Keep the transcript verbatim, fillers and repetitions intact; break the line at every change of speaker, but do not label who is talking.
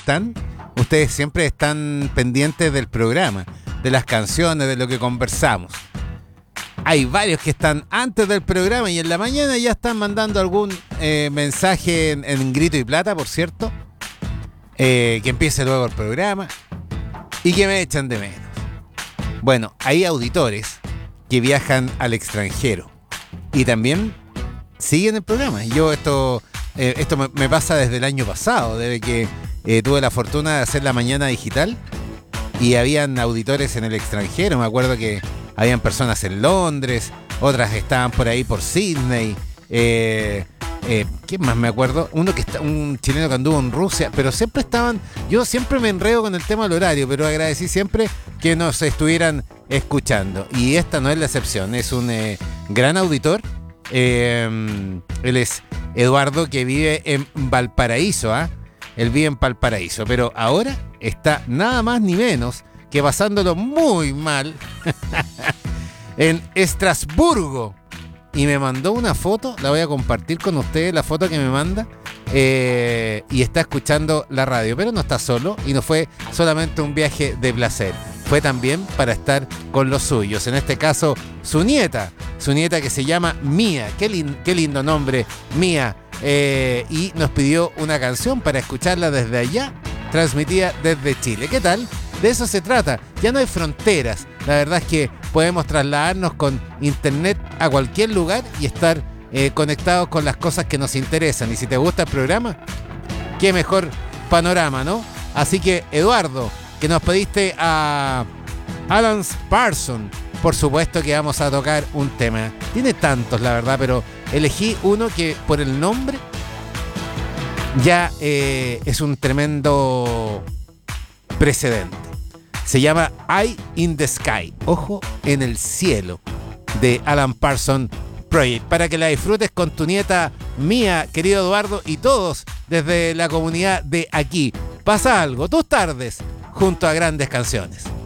están? Ustedes siempre están pendientes del programa, de las canciones, de lo que conversamos. Hay varios que están antes del programa y en la mañana ya están mandando algún eh, mensaje en, en grito y plata, por cierto. Eh, que empiece luego el programa y que me echan de menos. Bueno, hay auditores que viajan al extranjero y también siguen el programa. Yo esto, eh, esto me, me pasa desde el año pasado, desde que eh, tuve la fortuna de hacer la mañana digital y habían auditores en el extranjero. Me acuerdo que habían personas en Londres, otras estaban por ahí por Sydney. Eh, eh, ¿Quién más me acuerdo? Uno que está, un chileno que anduvo en Rusia, pero siempre estaban. Yo siempre me enredo con el tema del horario, pero agradecí siempre que nos estuvieran escuchando. Y esta no es la excepción, es un eh, gran auditor. Eh, él es Eduardo, que vive en Valparaíso, ¿ah? ¿eh? Él vive en Valparaíso, pero ahora está nada más ni menos que pasándolo muy mal en Estrasburgo. Y me mandó una foto, la voy a compartir con ustedes, la foto que me manda, eh, y está escuchando la radio, pero no está solo y no fue solamente un viaje de placer, fue también para estar con los suyos, en este caso su nieta, su nieta que se llama Mía, qué, lin- qué lindo nombre, Mía, eh, y nos pidió una canción para escucharla desde allá, transmitida desde Chile. ¿Qué tal? De eso se trata, ya no hay fronteras, la verdad es que podemos trasladarnos con internet a cualquier lugar y estar eh, conectados con las cosas que nos interesan. Y si te gusta el programa, qué mejor panorama, ¿no? Así que, Eduardo, que nos pediste a Alan Parsons, por supuesto que vamos a tocar un tema. Tiene tantos, la verdad, pero elegí uno que por el nombre ya eh, es un tremendo precedente. Se llama Eye in the Sky, Ojo en el Cielo, de Alan Parsons Project, para que la disfrutes con tu nieta Mía, querido Eduardo, y todos desde la comunidad de aquí. Pasa algo, tus tardes, junto a grandes canciones.